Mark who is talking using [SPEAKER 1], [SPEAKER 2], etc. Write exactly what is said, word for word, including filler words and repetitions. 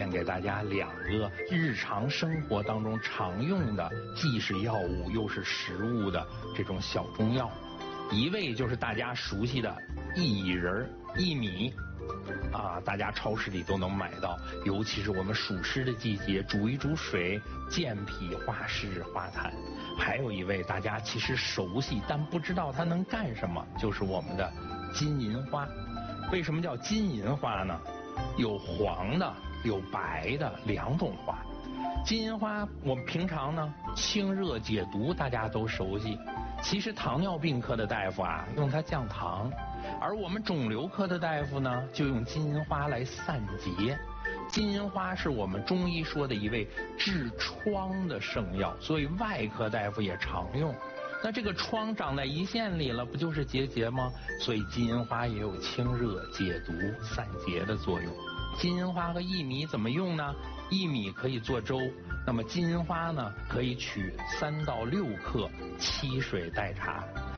[SPEAKER 1] 给大家两个日常生活当中常用的，既是药物又是食物的这种小中药。一味就是大家熟悉的薏仁、薏米啊，大家超市里都能买到，尤其是我们暑湿的季节，煮一煮水，健脾化湿化痰。还有一味大家其实熟悉但不知道它能干什么，就是我们的金银花。为什么叫金银花呢？有黄的有白的两种花。金银花我们平常呢清热解毒大家都熟悉，其实糖尿病科的大夫啊用它降糖，而我们肿瘤科的大夫呢就用金银花来散结。金银花是我们中医说的一味治疮的圣药，所以外科大夫也常用。那这个疮长在胰腺里了，不就是结节吗？所以金银花也有清热解毒散结的作用。金银花和薏米怎么用呢？薏米可以做粥，那么金银花呢可以取三到六克，沏水代茶。